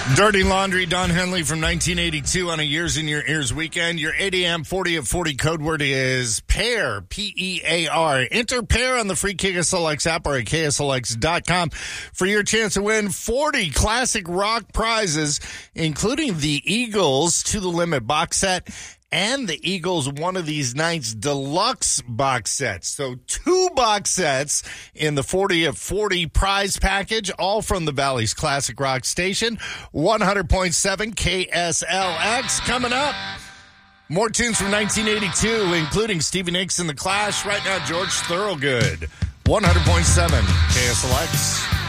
Dirty Laundry, Don Henley from 1982 on a Years in Your Ears weekend. Your 8 a.m. 40 at 40 code word is PAIR, P-E-A-R. Enter PAIR on the free KSLX app or at KSLX.com for your chance to win 40 classic rock prizes, including the Eagles To the Limit box set and the Eagles One of These Nights deluxe box sets. So 2 box sets in the 40 of 40 prize package, all from the Valley's Classic Rock Station. 100.7 KSLX coming up. More tunes from 1982, including Stevie Nicks and The Clash. Right now, George Thorogood. 100.7 KSLX.